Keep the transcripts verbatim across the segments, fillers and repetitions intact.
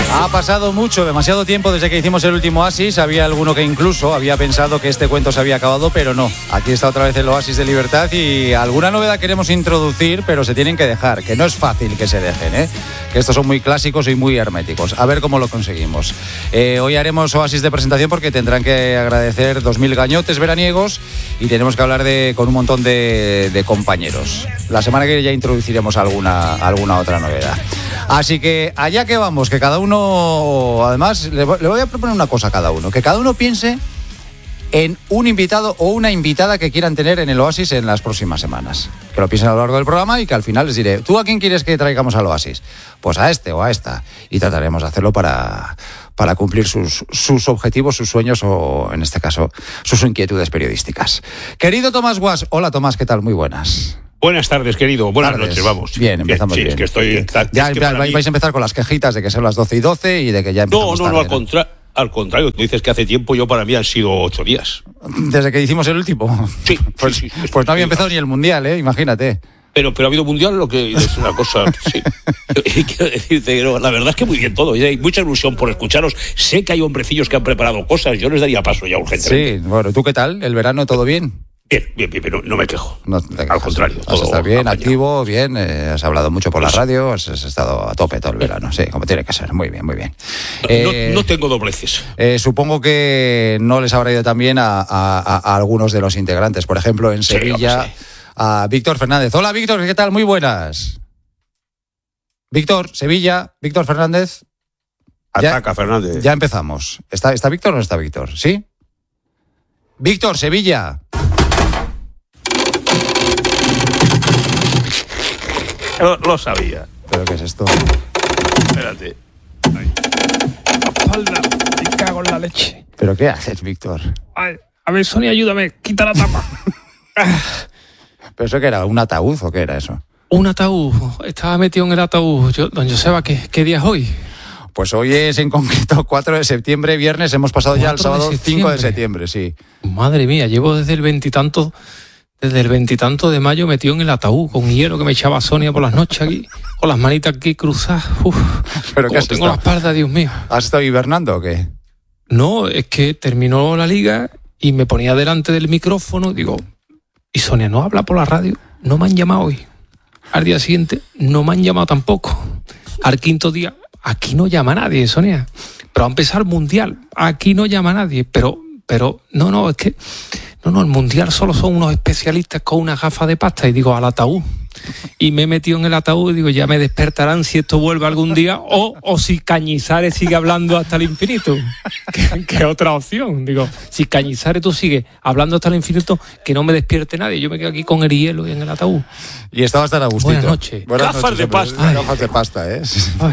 Ha pasado mucho, demasiado tiempo desde que hicimos el último Oasis. Había alguno que incluso había pensado que este cuento se había acabado, pero no. Aquí está otra vez el Oasis de Libertad y alguna novedad queremos introducir, pero se tienen que dejar, que no es fácil que se dejen, ¿eh? Que estos son muy clásicos y muy herméticos. A ver cómo lo conseguimos. Eh, hoy haremos Oasis de presentación porque tendrán que agradecer dos mil gañotes veraniegos y tenemos que hablar de, con un montón de, de compañeros. La semana que viene ya introduciremos alguna, alguna otra novedad. Así que allá que vamos, que cada uno, además, le voy a proponer una cosa a cada uno, que cada uno piense en un invitado o una invitada que quieran tener en el Oasis en las próximas semanas. Que lo piensen a lo largo del programa y que al final les diré, ¿tú a quién quieres que traigamos al Oasis? Pues a este o a esta. Y trataremos de hacerlo para, para cumplir sus, sus objetivos, sus sueños o, en este caso, sus inquietudes periodísticas. Querido Tomás Guas, hola Tomás, ¿qué tal? Muy buenas. Buenas tardes, querido. Buenas tardes. noches, vamos. Bien, empezamos bien. Sí, bien. Es que estoy... Ya, es que ya vais mí... a empezar con las quejitas de que son las doce y doce y de que ya empezamos No, no, tarde, no, al, contra... al contrario. Tú dices que hace tiempo, yo para mí han sido ocho días. ¿Desde que hicimos el último? Sí. Pues, sí, sí, pues no había empezado ni el Mundial, ¿eh? Imagínate. Pero, pero ha habido Mundial, lo que es una cosa... Sí. Quiero decirte, no, la verdad es que muy bien todo. Y hay mucha ilusión por escucharos. Sé que hay hombrecillos que han preparado cosas. Yo les daría paso ya urgentemente. Sí, bueno, ¿tú qué tal? ¿El verano todo bien? Bien, bien, bien, pero no me quejo. No Al contrario. Has estado bien, activo, bien, eh, has hablado mucho por la radio, has, has estado a tope todo el verano, sí, como tiene que ser, muy bien, muy bien. Eh, no, no tengo dobleces. Eh, supongo que no les habrá ido tan bien a, a, a algunos de los integrantes, por ejemplo, en Sevilla, sí, a Víctor Fernández. Hola, Víctor, ¿qué tal? Muy buenas. Víctor, Sevilla, Víctor Fernández. Ataca, ya, Fernández. Ya empezamos. ¿Está, ¿Está Víctor o no está Víctor? ¿Sí? Víctor, Sevilla. Lo, lo sabía. ¿Pero qué es esto? Espérate. Ay. La espalda, me cago en la leche. ¿Pero qué haces, Víctor? Ay, a ver, Sonia, ayúdame, quita la tapa. ¿Pero eso qué era? ¿Un ataúd o qué era eso? Un ataúd, estaba metido en el ataúd. Yo, don Joseba, ¿qué, ¿qué día es hoy? Pues hoy es en concreto cuatro de septiembre, viernes, hemos pasado ya al sábado cinco de septiembre, sí. Madre mía, llevo desde el veintitanto... Desde el veintitanto de mayo metido en el ataúd, con hielo que me echaba Sonia por las noches aquí, con las manitas aquí cruzadas. Uf, ¿Pero qué has tengo estado? la espalda, Dios mío. ¿Has estado hibernando o qué? No, es que terminó la liga y me ponía delante del micrófono, digo, y Sonia, ¿no habla por la radio? No me han llamado hoy. Al día siguiente, no me han llamado tampoco. Al quinto día, aquí no llama nadie, Sonia. Pero va a empezar el Mundial, aquí no llama nadie. Pero, pero, no, no, es que... No, no, el Mundial solo son unos especialistas con una gafa de pasta y digo, al ataúd. Y me he metido en el ataúd y digo, ya me despertarán si esto vuelve algún día o, o si Cañizares sigue hablando hasta el infinito. ¿Qué, qué otra opción? Digo, si Cañizares tú sigues hablando hasta el infinito, que no me despierte nadie. Yo me quedo aquí con el hielo y en el ataúd. Y estabas tan a gustito. Buenas noches. Buenas gafas noches, de pasta. Ay. Gafas de pasta, ¿eh? Ay.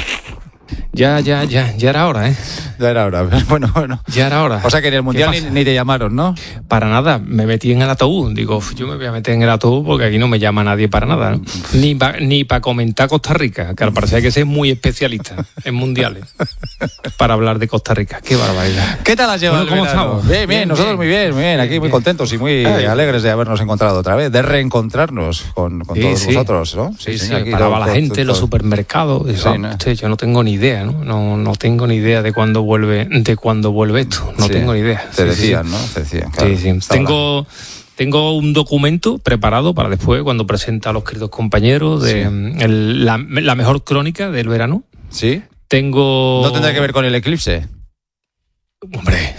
Ya, ya, ya, ya era hora, ¿eh? Ya era hora, bueno, bueno. Ya era hora. O sea que en el Mundial ni, ni te llamaron, ¿no? Para nada, me metí en el ataúd. Digo, yo me voy a meter en el ataúd porque aquí no me llama nadie para nada, ¿no? Ni para ni pa comentar Costa Rica, que al parecer hay que ser muy especialista en mundiales para hablar de Costa Rica. Qué barbaridad. ¿Qué tal has llevado? Bueno, ¿cómo estamos? Bien, bien, bien, nosotros bien, muy bien, muy bien. Aquí bien, muy contentos y muy Ay. alegres de habernos encontrado otra vez, de reencontrarnos con, con sí, todos sí. vosotros, ¿no? Sí, sí, sí aquí paraba todo, la gente en los supermercados. Digo, sí, ¿no? Usted, yo no tengo ni idea, ¿no? No, no tengo ni idea de cuándo vuelve, de cuándo vuelve esto. No sí, tengo ni idea. Te sí, decían, sí. ¿no? Te decían, claro. Sí, sí. Tengo, tengo un documento preparado para después, cuando presenta a los queridos compañeros, de sí. el, la, la mejor crónica del verano. ¿Sí? Tengo... ¿No tendrá que ver con el eclipse? Hombre...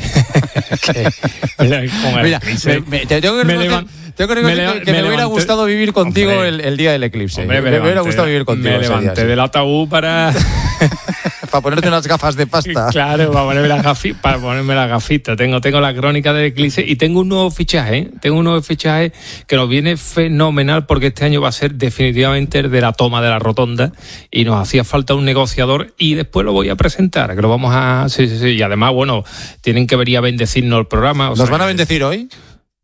Mira, me, me, te tengo que me levan, tengo que, me, que, que me, me hubiera gustado vivir contigo el, el día del eclipse. Hombre, me, me levanté, hubiera gustado vivir contigo. Me levanté día, del sí. ataúd para... para ponerte unas gafas de pasta. Claro, para ponerme las gafitas. Para ponerme las gafitas. Tengo, tengo la crónica del eclipse y tengo un nuevo fichaje. ¿eh? Tengo un nuevo fichaje que nos viene fenomenal porque este año va a ser definitivamente el de la toma de la rotonda y nos hacía falta un negociador y después lo voy a presentar, que lo vamos a... Sí, sí, sí. Y además, bueno, tienen que venir a bendecirnos el programa. ¿Nos sea, van a bendecir hoy?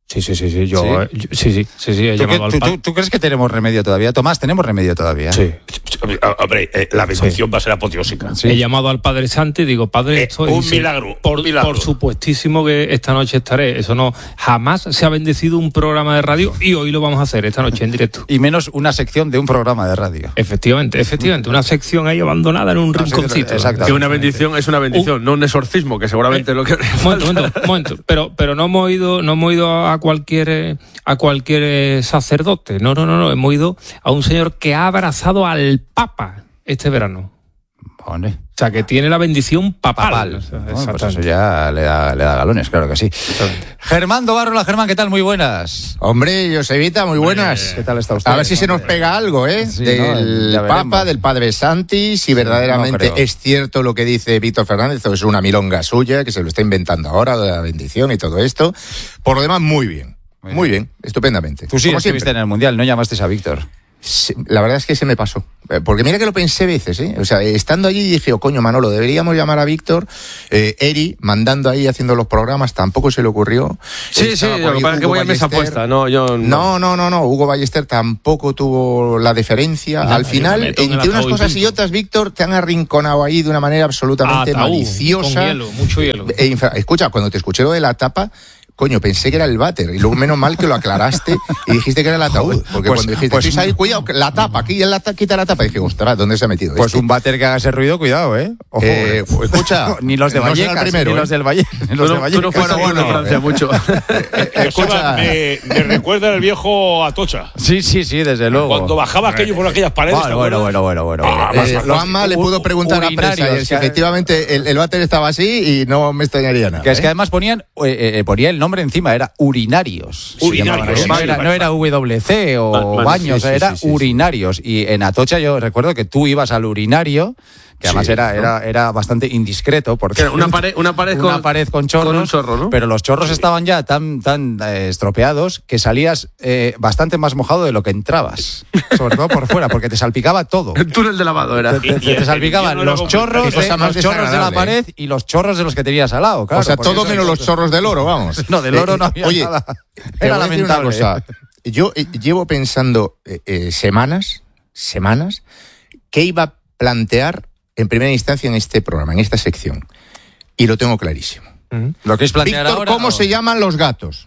Sí, sí, sí, sí, yo, ¿Sí? yo sí, sí, sí, sí, he ¿Tú, llamado que, al tú, tú, ¿Tú crees que tenemos remedio todavía? Tomás, ¿tenemos remedio todavía? Sí. Hombre, eh, la bendición sí. va a ser apoteósica. Sí. He llamado al Padre Santo y digo, Padre, eh, estoy... Un dice, milagro, por, un milagro. Por supuestísimo que esta noche estaré. Eso no, jamás se ha bendecido un programa de radio y hoy lo vamos a hacer esta noche en directo. Y menos una sección de un programa de radio. Efectivamente, efectivamente. Una sección ahí abandonada en un no, rinconcito. Exacto. Que una bendición es una bendición, uh, no un exorcismo, que seguramente eh, es lo que... Momento, momento, momento. Pero, pero no hemos ido, no hemos ido a cualquier... a cualquier sacerdote. No, no, no, no. Hemos ido a un señor que ha abrazado al Papa este verano. ¿Dónde? O sea, que tiene la bendición papal. papal. O sea, bueno, pues eso ya le da, le da galones, claro que sí. Germán Dobarrola, Germán, ¿qué tal? Muy buenas. Hombre, Josevita, muy buenas. ¿Qué tal está usted? A ver si se nos pega algo, ¿eh? Sí, del no, Papa, del Padre Santi, si verdaderamente no es cierto lo que dice Víctor Fernández, o es una milonga suya, que se lo está inventando ahora, de la bendición y todo esto. Por lo demás, muy bien. Muy, Muy bien. bien, estupendamente. Tú sí estuviste en el Mundial, no llamaste a Víctor. Sí, la verdad es que se me pasó. Porque mira que lo pensé veces, ¿eh? O sea, estando allí dije, oh, coño, Manolo, deberíamos llamar a Víctor. Eh, Eri, mandando ahí, haciendo los programas, tampoco se le ocurrió. Sí, sí, lo que pasa es que voy a mesa puesta. No, yo, no. no, no, no, no. Hugo Ballester tampoco tuvo la deferencia. No, Al final, entre unas cosas y otras, Víctor, te han arrinconado ahí de una manera absolutamente ah, maliciosa. Con hielo, mucho hielo. E infra... Escucha, cuando te escuché lo de la tapa... Coño, pensé que era el váter, y luego menos mal que lo aclaraste y dijiste que era el ataúd. Porque pues, cuando dijiste, pues, ahí, cuidado, la tapa, aquí la ta, quita la tapa, y dije, ostras, ¿dónde se ha metido? Pues este? un váter que haga ese ruido, cuidado, ¿eh? Ojo, eh pues, escucha, ni los de Vallecas, no primero, ni ¿eh? los del Valle, ni los tú, de Vallecas. Tú no fueras bueno en Francia eh. mucho. eh, escucha, me, me recuerda el viejo Atocha. Sí, sí, sí, desde luego. Cuando bajaba aquello por aquellas paredes. Bueno, bueno, bueno, bueno, bueno. Ah, eh, Juanma le pudo preguntar a prensa si efectivamente el, el váter estaba así y no me extrañaría nada. Que es que además ponían, eh, ponía el nombre encima, era urinarios. Urinarios. No era, no era W C o man, man, baños, sí, sí, era sí, sí, urinarios. Sí. Y en Atocha yo recuerdo que tú ibas al urinario, que además sí, era, ¿no? era, era bastante indiscreto. Porque una pared, una pared, una con, pared con chorros, con un chorro, ¿no? Pero los chorros estaban ya tan, tan eh, estropeados que salías eh, bastante más mojado de lo que entrabas. Sobre todo por fuera, porque te salpicaba todo. El túnel de lavado era. Te, te, te, te salpicaban no los, chorros de, los chorros de la pared y los chorros de los que tenías al lado. Claro, o sea, todo menos los chorros del oro, vamos. No, del oro no había Oye, nada. Era lamentable. Cosa. Yo eh, llevo pensando eh, eh, semanas, semanas, qué iba a plantear en primera instancia en este programa, en esta sección. Y lo tengo clarísimo. Uh-huh. Lo que es plantear Víctor, ahora, ¿cómo o... se llaman los gatos?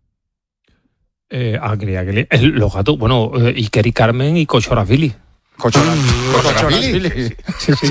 Eh, ah, creía que le... los gatos, bueno, eh, Iker y Carmen y Cochorafili. Cochorafili. Sí, sí.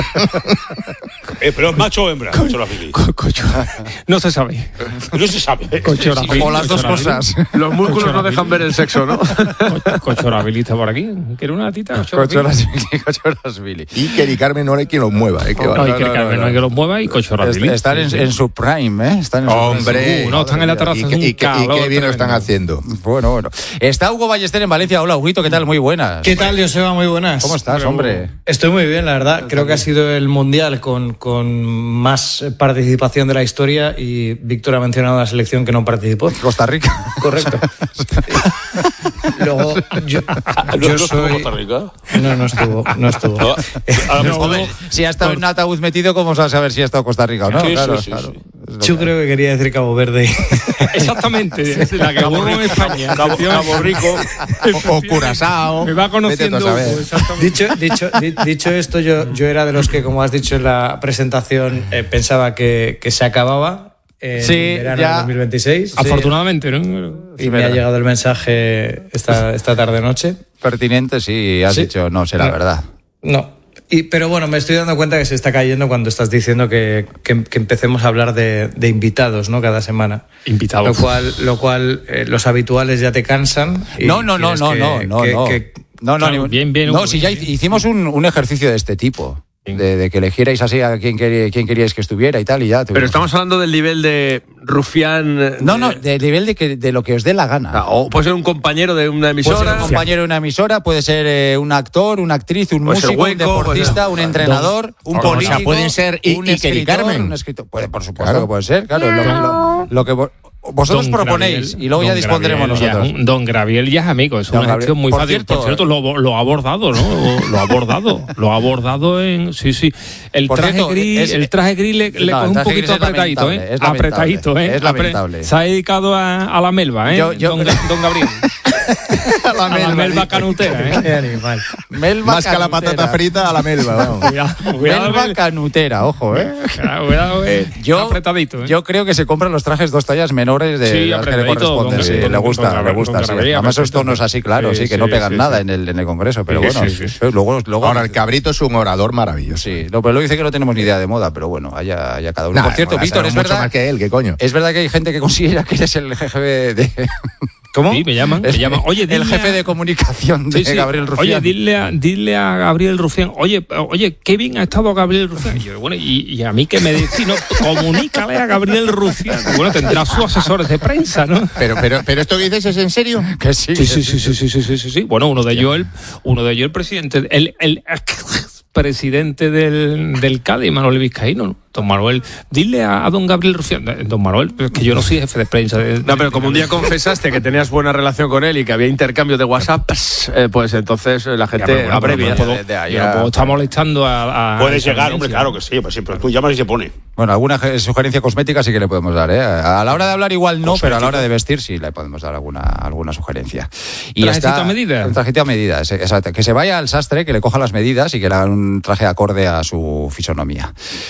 eh, pero es macho o hembra, Cochorafili. No se sabe. No se sabe. O las dos cosas. Los músculos no dejan ver el sexo, ¿no? Cochorafili está por aquí. ¿Quiere una tita? Cochorafili. Iker y Carmen no hay quien los mueva. ¿eh? No, no, Iker y Carmen no hay que los mueva y Cochorafili. Están en, en su prime, ¿eh? Están en su Hombre. Uh, no, están en la terraza. Y, y, y, y qué bien lo están haciendo. Bueno, bueno. Está Hugo Ballester en Valencia. Hola, Huguito, ¿qué tal? Muy buenas. ¿Qué tal, Joseba? Muy buenas. ¿Cómo estás, Pero, hombre? Estoy muy bien, la verdad. Creo que ha sido el mundial con, con más participación de la historia y Víctor ha mencionado la selección que no participó. Costa Rica. Correcto. Luego, yo, ¿No, yo ¿no soy... estuvo Costa Rica? No, no estuvo. No estuvo. No, a no, joven, si ha estado por... en un ataúd metido, ¿cómo vas a saber si ha estado Costa Rica o no? Sí, claro, sí, sí, claro. sí. Yo creo que quería decir Cabo Verde. Exactamente. La que hubo en España. Cabo, Cabo Rico. O, o Curazao. Me va conociendo. Dicho, dicho, dicho esto, yo, yo era de los que, como has dicho en la presentación, eh, pensaba que, que se acababa en sí, verano ya. de dos mil veintiséis. Afortunadamente, ¿no? Y sí, me verdad. ha llegado el mensaje esta, esta tarde-noche. Pertinente, sí, has ¿Sí? dicho, no, será no, verdad. No. Y, pero bueno, me estoy dando cuenta que se está cayendo cuando estás diciendo que, que, que empecemos a hablar de, de invitados, ¿no? Cada semana. Invitados. Lo cual, lo cual eh, los habituales ya te cansan. Y no, no, no, no, que, no, no, que, no. Que, no, no, claro, ni, bien, bien. No, si ya hicimos un, un ejercicio de este tipo. De, de que elegierais así a quién, queríais, quién queríais que estuviera y tal y ya. Tuvimos. Pero estamos hablando del nivel de rufián... De... No, no, del nivel de, que, de lo que os dé la gana. Ah, o puede ser un compañero de una emisora. Puede ser un compañero de una emisora, puede ser eh, un actor, una actriz, un puede músico, hueco, un deportista, un entrenador, un político. O sea, pueden ser y, un Iker y Carmen. Un escritor, puede, por supuesto claro. que puede ser, claro. Lo, lo, lo que... vosotros don proponéis Graviel, y luego ya dispondremos Graviel, nosotros. Ya, don Graviel ya es amigo, es don una gestión muy por fácil. Cierto, por cierto, lo, lo ha abordado, ¿no? Lo ha abordado, lo ha abordado en... Sí, sí. El traje cierto, gris, es, el traje gris le, le no, coge un poquito apretadito, ¿eh? Apretadito, ¿eh? Es lamentable. Se ha dedicado a, a la melva, ¿eh? Yo, yo, don, don Gabriel. a la melva, a la melva canutera, ¿eh? Melva Más canutera. Que la patata frita a la melva, vamos. Cuidado, cuidado, melva canutera, ojo, ¿eh? Cuidado, eh. Yo, apretadito, ¿eh? Yo creo que se compran los trajes dos tallas menores de sí, las que le corresponden. Sí, le gusta, le gusta. Sí. Además esos tonos así, claro, sí, sí que no pegan sí, nada sí. En, el, en el Congreso, pero bueno. Sí, sí, sí. Luego, luego, Ahora, el Cabrito es un orador maravilloso. Sí, no, pero luego dice que no tenemos ni idea de moda, pero bueno, allá, allá cada uno. Nah, por cierto, Víctor, es verdad... más que él, ¿qué coño? Es verdad que hay gente que considera que eres el jefe de... ¿Cómo? Sí, me llaman, me llaman. Oye, el jefe a... de comunicación de sí, sí. Gabriel Rufián. Oye, dile a, dile a Gabriel Rufián, oye, oye, qué bien ha estado Gabriel Rufián. Y yo, bueno, y, y a mí que me decís, no, comunícale a Gabriel Rufián. Bueno, tendrá sus asesores de prensa, ¿no? Pero, pero, pero esto que dices es en serio. Que sí. Sí, sí, sí, sí, sí, sí, sí, sí, sí. Bueno, uno de ellos, el, uno de ellos el presidente, el, el, el presidente del, del Cádiz, Manuel Vizcaíno, ¿no? Don Manuel, dile a, a don Gabriel Rufián, don Manuel, es que yo no soy jefe de prensa. De, no, pero como un día confesaste que tenías buena relación con él y que había intercambio de WhatsApp, eh, pues entonces la gente ya, abrevia. No puedo, de yo no puedo estar molestando a... a Puedes llegar, hombre, claro que sí, pues siempre tú llamas y se pone. Bueno, alguna sugerencia cosmética sí que le podemos dar, ¿eh? A la hora de hablar igual no, pero a la hora de vestir sí le podemos dar alguna, alguna sugerencia. Y ¿trajecito está, a medida? Un trajecito a medida, exacto. Que se vaya al sastre, que le coja las medidas y que le hagan un traje acorde a su fisonomía.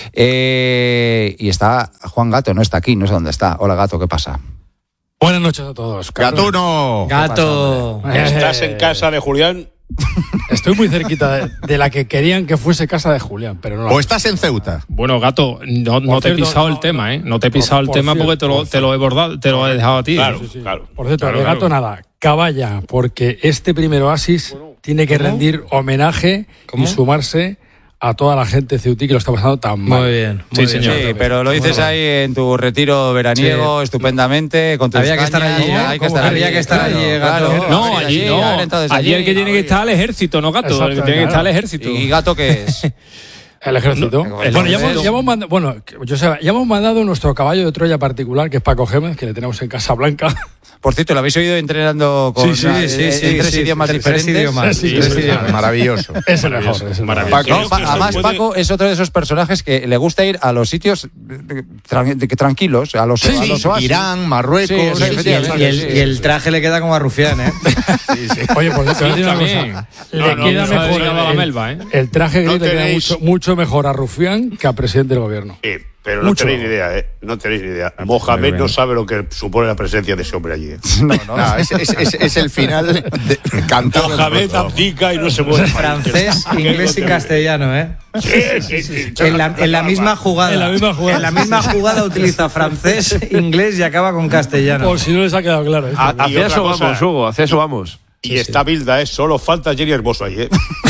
Eh... Y está Juan Gato, no está aquí, no sé dónde está. Hola, Gato, ¿qué pasa? Buenas noches a todos. Gatuno. Gato. Pasa, ¿estás en casa de Julián? Estoy muy cerquita de, de la que querían que fuese casa de Julián, pero no. ¿O estás en Ceuta? Bueno, Gato, no, no te he pisado no, el tema, ¿eh? No te he pisado por, el tema cierto, porque te lo, te lo he bordado, te lo he dejado a ti. Claro, sí, sí, sí. claro. Por cierto, claro, de Gato claro. nada, caballa, porque este primer oasis bueno, tiene que ¿cómo? rendir homenaje ¿Cómo? y sumarse a toda la gente ceutí que lo está pasando tan mal. Muy bien. Muy sí, bien. señor. Sí, pero lo dices ahí en tu retiro veraniego, sí. estupendamente, con tus Había que estar allí, ¿no? Hay que estar Había que estar allí, claro, Gato. No, allí, allí no. Entonces, allí, allí el que tiene que estar al ejército, ¿no, Gato? Exacto, el que tiene claro. que estar al ejército. ¿Y Gato qué es? El ejército. No, el bueno, ya hemos, ya hemos mandado, bueno, yo sé, ya hemos mandado nuestro caballo de Troya particular, que es Paco Gémez, que le tenemos en Casablanca. Por cierto, ¿lo habéis oído entrenando con sí, sí, una, sí, en, sí, en tres sí, idiomas sí, diferentes? Tres idiomas. Sí, sí, tres idiomas. Maravilloso. Es el mejor. Es el maravilloso. Paco, pa, además, Paco es otro de esos personajes que le gusta ir a los sitios tra- tranquilos, a los, sí, a los oasis. Irán, Marruecos. Sí, sí, sí, y, el, y, el, y el traje le queda como a Rufián, ¿eh? Sí, sí. Oye, por eso, sí, también. Le no, queda no, mejor el, a la melva, ¿eh? El traje gris no le queda mucho, mucho mejor a Rufián que al presidente del gobierno. Sí. Pero no Mucho. tenéis ni idea, ¿eh? No tenéis ni idea. Mohamed no sabe lo que supone la presencia de ese hombre allí, ¿eh? No, no, no es, es, es, es el final de, cantado. Mohamed abdica y no se muere. Francés, inglés y castellano, ¿eh? Sí, sí, sí. En la, en la misma jugada. En la misma jugada. En la misma jugada utiliza francés, inglés y acaba con castellano. Por si no les ha quedado claro. ¿Eh? Hacia eso cosa, vamos, Hugo, hacia eso vamos. Y sí, está Bilda, ¿eh? Solo falta Jenny Hermoso ahí, ¿eh?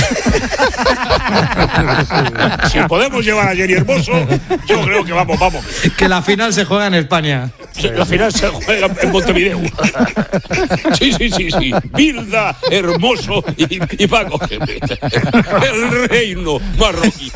Si podemos llevar a Jenny Hermoso, yo creo que vamos, vamos. Que la final se juega en España. La final se juega en Montevideo. Sí, sí, sí, sí. Bilda, Hermoso y, y Paco. El reino marroquí.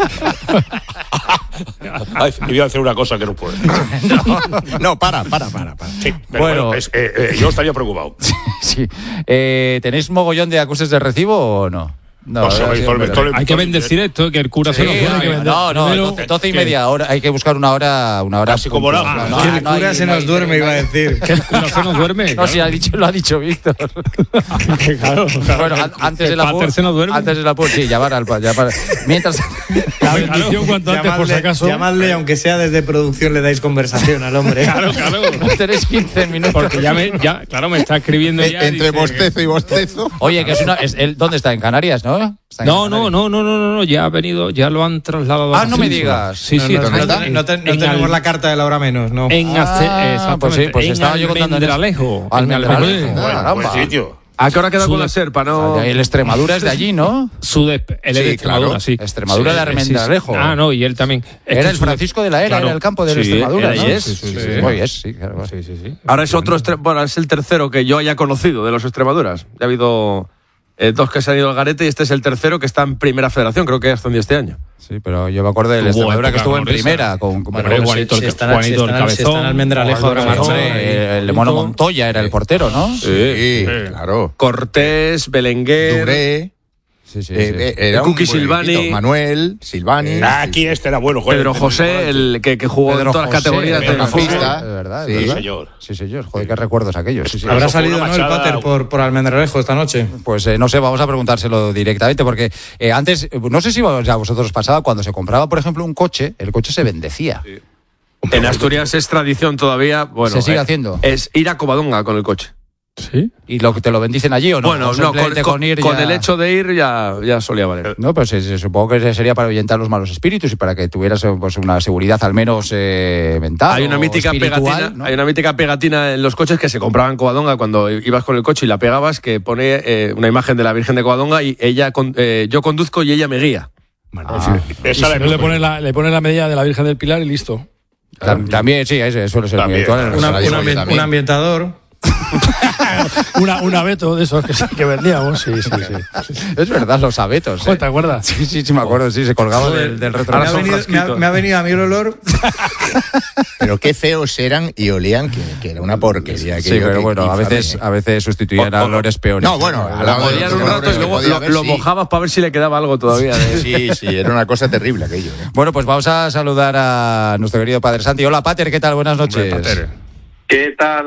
Ay, me voy a hacer una cosa que no puedo. No, no para, para, para. para. Sí, pero bueno, bueno es, eh, eh, yo estaría preocupado. Sí. Eh, ¿Tenéis mogollón de acuses de recibo o no? No, no sé, sí, informe, pero, el, hay que bendecir esto, que el cura sí, se lo puede no, vender. No, no, Primero, doce, doce y media hora, hay que buscar una hora, una hora. Casi como la. No, no, que el cura no, se no, nos no, duerme, iba a decir. Que el cura se nos duerme. No, claro. Si ha dicho, lo ha dicho Víctor. Claro, claro. Bueno, antes de la Pater se nos duerme. Antes de la sí, llamar al llamar. Mientras la bendición cuanto antes, por si acaso. Llamadle, aunque sea desde producción, le dais conversación al hombre. Claro, claro. Tenéis quince minutos. Porque ya me, ya, claro, me está escribiendo ya. Entre bostezo y bostezo. Oye, que es una, es, el, ¿dónde está? En Canarias, ¿no? No, no, no, no, no, no, ya ha venido, ya lo han trasladado. Ah, no me digas. Sí, sí, no, no, no, no, no tenemos la carta de la hora menos, ¿no. En ah, pues sí, pues en estaba yo contando en Almendralejo. Almendralejo. Buen sitio. ¿A qué hora queda con la Serpa? No. El Extremadura es de allí, ¿no? Su de, él es de Extremadura, sí. Extremadura de Almendralejo. Ah, no, y él también. Era el Francisco de la Era, era el campo de Extremadura, ¿no? Sí, sí, sí. Hoy es, sí, claro. Sí, sí, sí. Ahora es otro, bueno, es el tercero que yo haya conocido de los Extremaduras. Ya ha habido eh, dos que se han ido al garete y este es el tercero que está en Primera Federación, creo que ascendió este año. Sí, pero yo me acuerdo del Extremadura que estuvo en primera. Con, con bueno, bueno, Juanito, si, el, si Juanito si el Cabezón. Si está en Almendralejo ahora mismo. El, el Mono Montoya era el portero, ¿no? Sí, sí, claro. Cortés, Belenguer. Duré. Sí, sí, eh, sí. Era Kuki Silvani, Manuel Silvani. Ah, aquí este era bueno, joder. Pedro José, el que, que jugó Pedro en todas José, las categorías de la pista. De verdad, sí, ¿verdad? señor. Sí, señor. Joder, qué recuerdos aquellos. Sí, sí. ¿Habrá salido no, el Pater por, por Almendralejo esta noche? Pues eh, no sé, vamos a preguntárselo directamente, porque eh, antes, no sé si a vosotros pasaba, cuando se compraba, por ejemplo, un coche, el coche se bendecía. Sí. En Asturias es tradición todavía. Bueno, ¿se sigue eh, haciendo? Es ir a Covadonga con el coche. ¿Sí? ¿Y lo, te lo bendicen allí o no? Bueno, ¿O no, con, con, con, ir con ya... el hecho de ir ya, ya solía valer. No, pues eh, supongo que sería para ahuyentar los malos espíritus y para que tuvieras pues, una seguridad al menos eh, mental. Hay una, o mítica pegatina, ¿no? hay una mítica pegatina en los coches que se compraban en Covadonga cuando ibas con el coche y la pegabas, que pone eh, una imagen de la Virgen de Covadonga y ella con, eh, yo conduzco y ella me guía. Bueno, ah, y si no le pones la, le pone la medalla de la Virgen del Pilar y listo. También, también sí, eso suele ser muy habitual. Una, una, una, un ambientador. una, un abeto de esos que, que vendíamos, sí, sí, sí. Es verdad, los abetos. ¿Eh? ¿Te acuerdas? Sí, sí, sí, me acuerdo, sí, se colgaba del, del retrovisor. Me ha, venido, me, ha, me ha venido a mí el olor. Pero qué feos eran y olían, que, que era una porquería. Sí, pero que, bueno, a veces, a veces sustituían a olores peores. No, bueno, a la olían un rato y luego lo, ver, lo sí. mojabas para ver si le quedaba algo todavía. De... Sí, sí, era una cosa terrible aquello. ¿eh? Bueno, pues vamos a saludar a nuestro querido Padre Santi. Hola, Pater, ¿qué tal? Buenas noches. Hombre, ¿qué tal?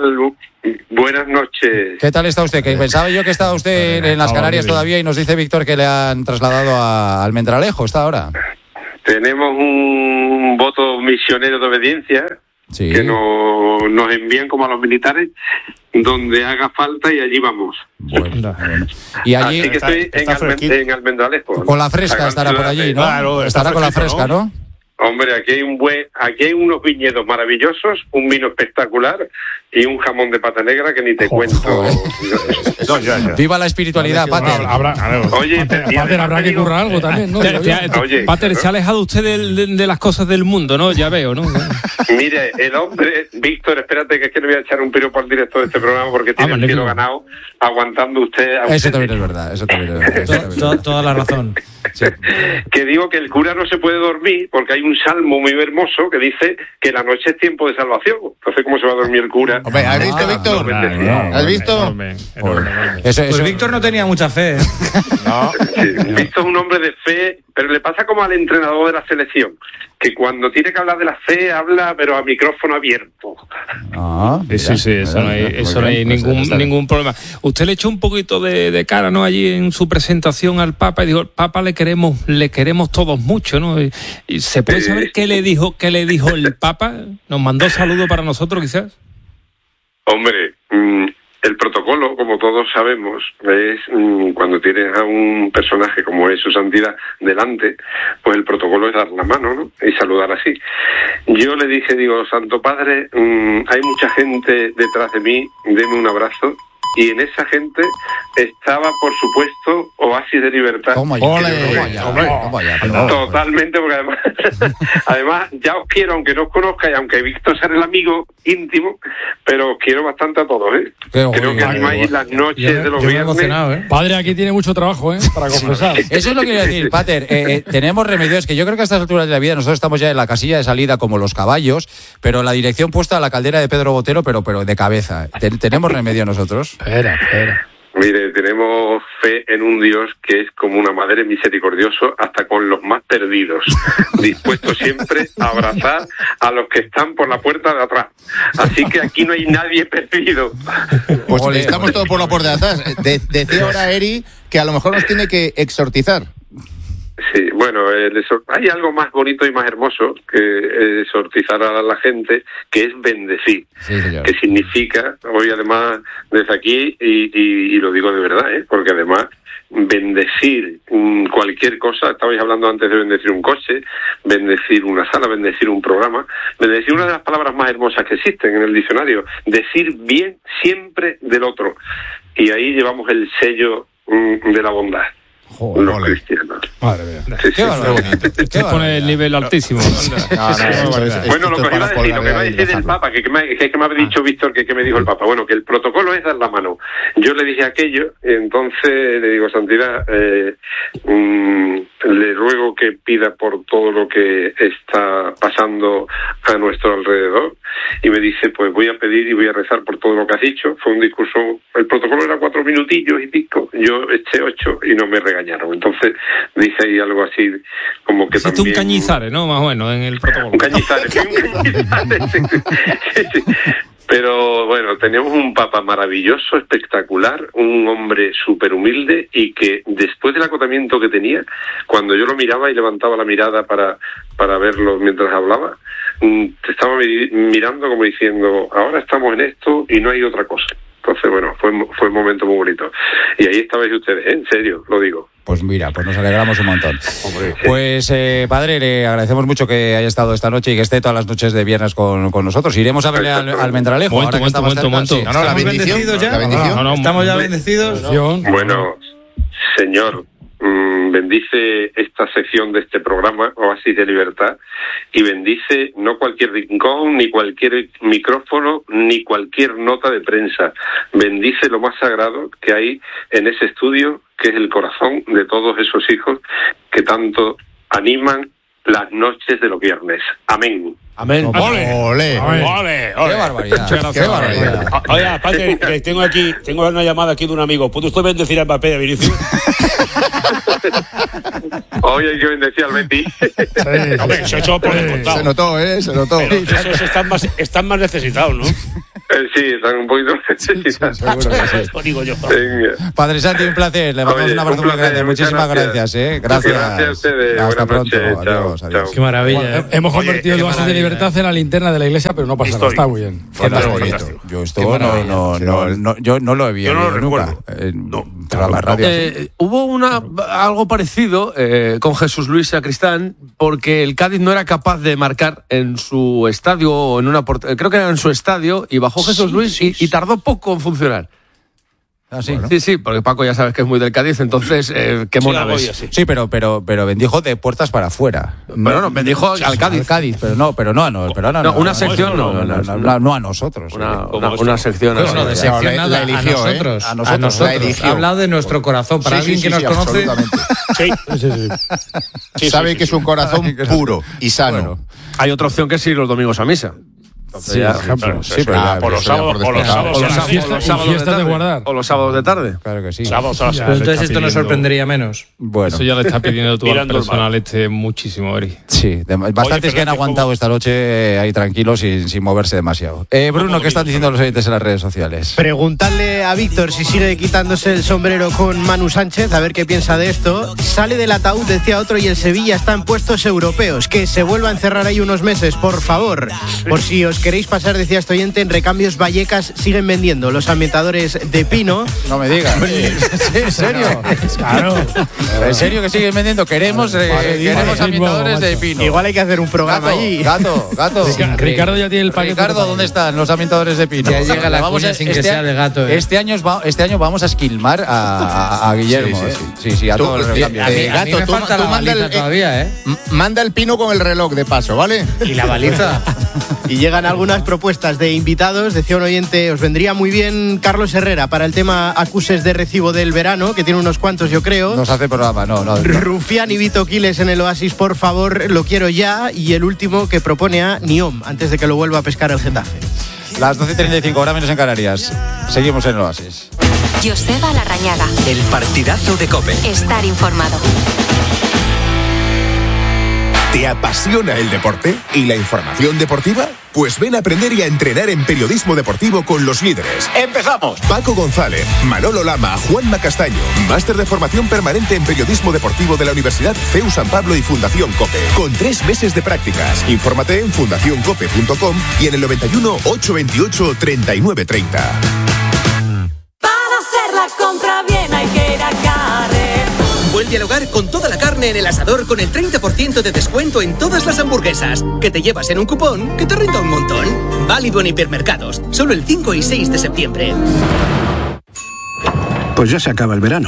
Buenas noches. ¿Qué tal está usted? Que pensaba yo que estaba usted en las Canarias todavía y nos dice Víctor que le han trasladado a Almendralejo, ¿está ahora? Tenemos un voto misionero de obediencia sí. que nos, nos envían como a los militares donde haga falta y allí vamos. Bueno, bueno. Y allí Así que está, estoy en, Almen, en Almendralejo. Con la fresca estará por allí, ¿no? Claro, estará con la fresca, ¿no? Hombre, aquí hay un buen, aquí hay unos viñedos maravillosos, un vino espectacular y un jamón de pata negra que ni te oh, cuento. No, ya, ya. Viva la espiritualidad, Pater. Habrá, habrá, Oye, Pater, Pater habrá que currar algo también, ¿no? Te, te, Oye, Pater, ¿no? Se ha alejado usted de, de, de las cosas del mundo, ¿no? Ya veo, ¿no? Mire, el hombre, Víctor, espérate que es que le voy a echar un piropo al director de este programa porque tiene ah, el cielo ganado aguantando usted. A eso usted. También es verdad, eso también es verdad. Eso to, toda la razón. Sí. Que digo que el cura no se puede dormir porque hay un salmo muy hermoso que dice que la noche es tiempo de salvación. Entonces, ¿cómo se va a dormir el cura? Hombre, ¿has visto, Víctor? No, no, no, ¿has visto? Enorme, enorme, enorme. Eso, eso... Pues Víctor no tenía mucha fe. ¿eh? No. Sí, Víctor es un hombre de fe, pero le pasa como al entrenador de la selección, que cuando tiene que hablar de la fe, habla, pero a micrófono abierto. Ah, sí, sí, sí, eso no hay, eso no hay ningún, ningún problema. Usted le echó un poquito de, de cara, ¿no? Allí en su presentación al Papa y dijo, al Papa le queremos, le queremos todos mucho, ¿no? Y, y ¿se puede saber qué le dijo, qué le dijo el Papa? ¿Nos mandó saludos para nosotros, quizás? Hombre, mmm, el protocolo, como todos sabemos, es mmm, cuando tienes a un personaje como es su santidad delante, pues el protocolo es dar la mano, ¿no? Y saludar así. Yo le dije, digo, Santo Padre, mmm, hay mucha gente detrás de mí, deme un abrazo. Y en esa gente estaba, por supuesto, Oasis de Libertad. Toma ya, Ole, toma ya, hombre, toma ya, no. Totalmente, porque además, además ya os quiero, aunque no os conozca, y aunque Víctor sea el amigo íntimo, pero os quiero bastante a todos, ¿eh? Qué Creo bueno, que animáis las noches yo, de los yo viernes. ¿eh? Padre, aquí tiene mucho trabajo, ¿eh? Para confesar. Eso es lo que quería decir, Pater. Eh, eh, tenemos remedios que yo creo que a estas alturas de la vida nosotros estamos ya en la casilla de salida como los caballos, pero la dirección puesta a la caldera de Pedro Botero, pero, pero de cabeza. ¿Ten, ¿Tenemos remedio nosotros? Espera, espera. Mire, tenemos fe en un Dios que es como una madre misericordioso hasta con los más perdidos, dispuesto siempre a abrazar a los que están por la puerta de atrás. Así que aquí no hay nadie perdido. Pues Ole, estamos todos por la puerta de atrás. De, decía ahora Eri que a lo mejor nos tiene que exhortizar. Sí, bueno, el, hay algo más bonito y más hermoso que exhortizar a la gente, que es bendecir, sí, que significa, hoy además desde aquí, y, y, y lo digo de verdad, ¿eh? Porque además bendecir cualquier cosa, estabais hablando antes de bendecir un coche, bendecir una sala, bendecir un programa, bendecir una de las palabras más hermosas que existen en el diccionario, decir bien siempre del otro, y ahí llevamos el sello de la bondad. Joder, los cristianos. Madre mía. Sí, Qué sí, bonito. Te pone el nivel altísimo. No, no, no, es, bueno, lo que iba a decir, lo que iba a decir del Papa, que, que, me, que, que me ha dicho Víctor, que, que me dijo el Papa, bueno, que el protocolo es dar la mano. Yo le dije aquello, entonces le digo, Santidad, eh, mmm, le ruego que pida por todo lo que está pasando a nuestro alrededor, y me dice, pues voy a pedir y voy a rezar por todo lo que has dicho. Fue un discurso, el protocolo era cuatro minutillos y pico, yo eché ocho y no me regañaron. Entonces dice ahí algo así como que hiciste también... un cañizares, ¿no? Más o menos, en el protocolo. Un cañizares, sí, un cañizares. Sí, sí. Pero bueno, teníamos un Papa maravilloso, espectacular, un hombre súper humilde, y que después del acotamiento que tenía, cuando yo lo miraba y levantaba la mirada para, para verlo mientras hablaba, te estaba mirando como diciendo, ahora estamos en esto y no hay otra cosa. Entonces, bueno, fue, fue un momento muy bonito. Y ahí estabais ustedes, ¿eh? En serio, lo digo. Pues mira, pues nos alegramos un montón. Hombre, pues, eh, padre, le agradecemos mucho que haya estado esta noche y que esté todas las noches de viernes con, con nosotros. Iremos a verle al, al Mendralejo. Momento, ahora que momento, momento, momento. Sí. No, no, la ¿Estamos bendición. bendecidos ya? La bendición. No, no, ¿Estamos ya Hombre. bendecidos? Bueno, señor, mmm, bendice esta sección de este programa, Oasis de Libertad, y bendice no cualquier rincón, ni cualquier micrófono, ni cualquier nota de prensa. Bendice lo más sagrado que hay en ese estudio, que es el corazón de todos esos hijos que tanto animan las noches de los viernes. Amén. Amén. ¡Ole! Ole. ¡Ole! Qué barbaridad. Qué barbaridad. O- Oiga, padre, que tengo aquí, tengo una llamada aquí de un amigo. ¿Puede usted bendecir a Mbappé y a Vinicius? Hoy hay que bendecir al Betis. Hombre, eso hecho por Se descontado. notó, ¿eh? Se notó. Pero esos están más, están más necesitados, ¿no? Eh, sí, están un poquito necesitados. Seguro que sí. Lo digo yo. Venga. Padre Santi, un placer. Le mandamos Oye, un abrazo un muy placer, grande. muchas Muchísimas gracias. gracias. ¿eh? Gracias. Gracias a ustedes. Hasta Buenas pronto. noches. Adiós, Chao, adiós. chao. Qué maravilla. Bueno, ¿eh? hemos Oye, convertido el qué oasis de maravilla. libertad en la linterna de la iglesia, pero no pasa nada. Histórico. Está muy bien. Fantástico. Fantástico. Yo esto no, no, no, no, yo no lo había Yo no lo oído nunca. recuerdo. Eh, No. programa de radio. Eh, hubo una algo parecido eh, con Jesús Luis Sacristán, porque el Cádiz no era capaz de marcar en su estadio o en una port- creo que era en su estadio, y bajó Jesús Luis y, y tardó poco en funcionar. Ah, sí. Sí, sí, porque Paco ya sabes que es muy del Cádiz, entonces eh, qué Sí, mona algo ves. así. Sí, pero, pero, pero bendijo de puertas para afuera. Bueno, no, bendijo al Cádiz. Al Cádiz, pero no, pero no a no, pero no, No, no, una no, sección no, no, no, no, no, no. no, no a nosotros. Una, eh. una, ¿Cómo una esto? sección Bueno, así. no, de la- sección la nada, eligió, a ¿eh? nosotros. A A nosotros, nosotros. la eligió. Ha hablado de nuestro corazón. Para Sí, alguien sí, que sí, nos sí, conoce, absolutamente. Sí. Sí, sí. Sí, Sabe sí, que sí, es un corazón puro y sano. Bueno. Hay otra opción que es ir los domingos a misa. Sí, ya- por ejemplo. Claro, Sí, eso pero ya, ya- por los eso ya sábados, por por los descontado. sábados, O los, a las sábados- seis. o los y sábados de fiestas de tarde. guardar. O los sábados de tarde. Claro que sí. Sábados a las Ya. seis. entonces está esto nos pidiendo- sorprendería menos. Bueno, Eso ya le está pidiendo tú al Mirando el personal mar. este muchísimo, Eri. sí, de- bastantes que han Fernández, aguantado ¿cómo? esta noche eh, ahí tranquilos sin, sin moverse demasiado. Eh, Bruno, ¿qué están diciendo los oyentes en las redes sociales? Preguntarle a Víctor si sigue quitándose el sombrero con Manu Sánchez, a ver qué piensa de esto. Sale del ataúd, decía otro, y el Sevilla está en puestos europeos. Que se vuelva a encerrar ahí unos meses, por favor. Por si os queréis pasar, decía este oyente, en Recambios Vallecas siguen vendiendo los ambientadores de pino. No me digas. ¿En serio? Claro. ¿En serio que siguen vendiendo? Queremos, eh, Vale, queremos vale, ambientadores macho. de pino. Igual hay que hacer un programa Gato, allí. gato, gato. Ricardo ya tiene el paquete. Ricardo, preparado. ¿dónde están los ambientadores de pino? Ya llega la Vamos cuña a- sin que sea de gato, eh. Este año, va- este año vamos a esquilmar a, a- a Guillermo. Sí, Sí, sí. sí, sí, a Tú, todo el eh, recambio. A mí, Eh, a mí gato, me tú- falta tú la manda baliza el- eh, todavía, ¿eh? M- Manda el pino con el reloj de paso, ¿vale? Y la baliza. Y llegan algunas propuestas de invitados. Decía un oyente, os vendría muy bien Carlos Herrera para el tema acuses de recibo del verano, que tiene unos cuantos, yo creo. Nos hace programa, no, no. no. Rufián y Vito Quiles en el Oasis, por favor, lo quiero ya. Y el último que propone a Niom, antes de que lo vuelva a pescar el Getafe. Las doce y treinta y cinco, hora menos en Canarias. Seguimos en el Oasis. Joseba Larrañaga. El partidazo de COPE. Estar informado. ¿Te apasiona el deporte y la información deportiva? Pues ven a aprender y a entrenar en periodismo deportivo con los líderes. ¡Empezamos! Paco González, Manolo Lama, Juanma Castaño. Máster de formación permanente en periodismo deportivo de la Universidad C E U San Pablo y Fundación COPE. Con tres meses de prácticas. Infórmate en fundación cope punto com y en el noventa y uno, ochocientos veintiocho, treinta y nueve treinta. Para hacer la compra bien hay que ir a Carrefour. Vuelve al hogar con toda la carne en el asador con el treinta por ciento de descuento en todas las hamburguesas. Que te llevas en un cupón que te renta un montón. Válido en hipermercados. Solo el cinco y seis de septiembre. Pues ya se acaba el verano.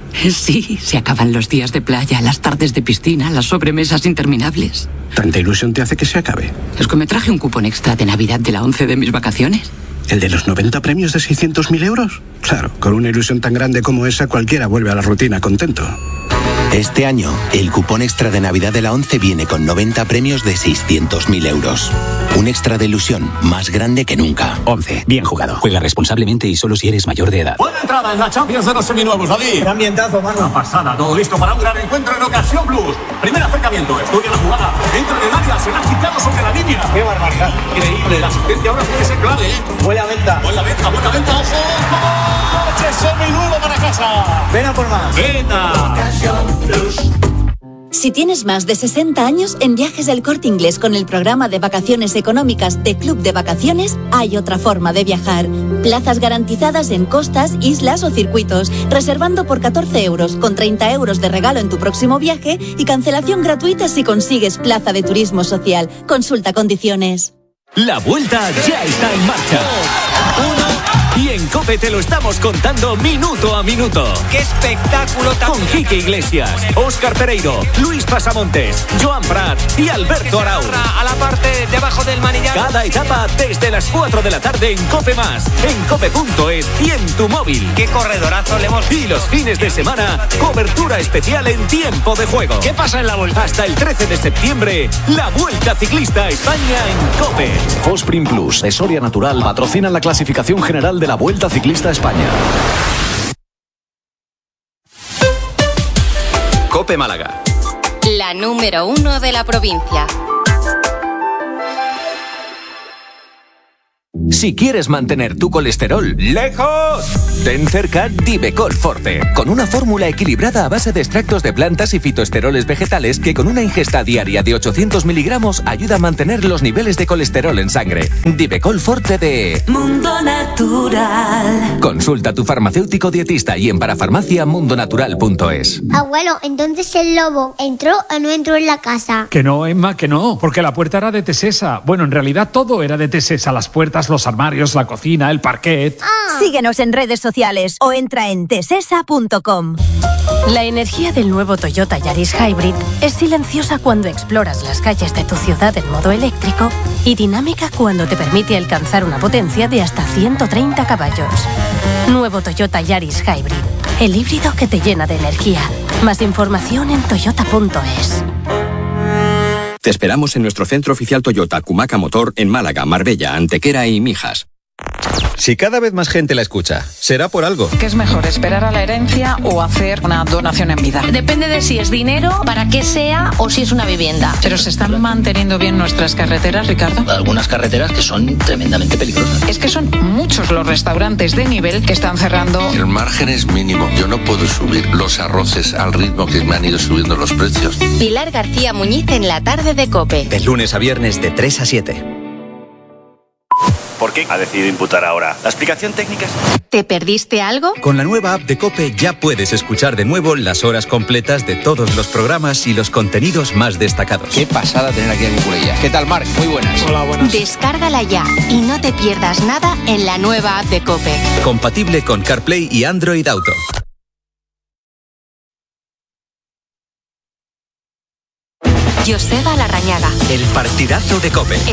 Sí, se acaban los días de playa, las tardes de piscina, las sobremesas interminables. ¿Tanta ilusión te hace que se acabe? Es que me traje un cupón extra de Navidad de la once de mis vacaciones. ¿El de los noventa premios de seiscientos mil euros? Claro, con una ilusión tan grande como esa, cualquiera vuelve a la rutina contento. Este año, el cupón extra de Navidad de la once viene con noventa premios de seiscientos mil euros. Un extra de ilusión más grande que nunca. once. Bien jugado. Juega responsablemente y solo si eres mayor de edad. Buena entrada en la Champions de los seminuevos, David. Qué ambientazo, mano. Una pasada, todo listo para un gran encuentro en Ocasión Plus. Primer acercamiento, estudia la jugada. Entra en el área, se la han quitado sobre la línea. Qué barbaridad. Increíble, la asistencia ahora puede ser clave, ¿eh? Buena venta. Buena venta, buena venta, ojo. ¡Coche seminuevo para casa! Ven a por más. Venta. Ocasión Plus. Si tienes más de sesenta años, en Viajes del Corte Inglés con el programa de vacaciones económicas de Club de Vacaciones, hay otra forma de viajar. Plazas garantizadas en costas, islas o circuitos, reservando por catorce euros, con treinta euros de regalo en tu próximo viaje y cancelación gratuita si consigues plaza de turismo social. Consulta condiciones. La vuelta ya está en marcha. Uno. Y en COPE te lo estamos contando minuto a minuto. ¡Qué espectáculo tan... Con Quique Iglesias, Óscar Pereiro, Luis Pasamontes, Joan Prat y Alberto Arau. A la parte debajo del manillar. Cada etapa desde las cuatro de la tarde en COPE Más, en cope punto es y en tu móvil. ¡Qué corredorazo le hemos... Y los fines de semana, cobertura especial en tiempo de juego. ¿Qué pasa en la vuelta? Hasta el trece de septiembre, la Vuelta Ciclista a España en COPE. Fosprin Plus de Soria Natural patrocina la clasificación general de la Vuelta Ciclista a España. COPE Málaga. La número uno de la provincia. Si quieres mantener tu colesterol lejos, ten cerca Divecol Forte, con una fórmula equilibrada a base de extractos de plantas y fitoesteroles vegetales que con una ingesta diaria de ochocientos miligramos ayuda a mantener los niveles de colesterol en sangre. Divecol Forte de Mundo Natural. Consulta a tu farmacéutico dietista y en parafarmacia mundonatural punto es. Abuelo, entonces el lobo entró o no entró en la casa. Que no, Emma, que no, porque la puerta era de Tesesa. Bueno, en realidad todo era de Tesesa, las puertas, los armarios, la cocina, el parquet. Ah. Síguenos en redes sociales o entra en tesesa punto com. La energía del nuevo Toyota Yaris Hybrid es silenciosa cuando exploras las calles de tu ciudad en modo eléctrico y dinámica cuando te permite alcanzar una potencia de hasta ciento treinta caballos. Nuevo Toyota Yaris Hybrid, el híbrido que te llena de energía. Más información en toyota punto es. Te esperamos en nuestro centro oficial Toyota Cumaca Motor en Málaga, Marbella, Antequera y Mijas. Si cada vez más gente la escucha, será por algo. ¿Qué es mejor, esperar a la herencia o hacer una donación en vida? Depende de si es dinero, para qué sea o si es una vivienda. ¿Pero se están manteniendo bien nuestras carreteras, Ricardo? Algunas carreteras que son tremendamente peligrosas. Es que son muchos los restaurantes de nivel que están cerrando. El margen es mínimo. Yo no puedo subir los arroces al ritmo que me han ido subiendo los precios. Pilar García Muñiz en la tarde de COPE. De lunes a viernes de tres a siete. ¿Por qué ha decidido imputar ahora? ¿La explicación técnica? ¿Te perdiste algo? Con la nueva app de COPE ya puedes escuchar de nuevo las horas completas de todos los programas y los contenidos más destacados. Qué pasada tener aquí a Nicolella. ¿Qué tal, Marc? Muy buenas. Hola, buenas. Descárgala ya y no te pierdas nada en la nueva app de COPE. Compatible con CarPlay y Android Auto. Joseba Larrañaga. El partidazo de COPE.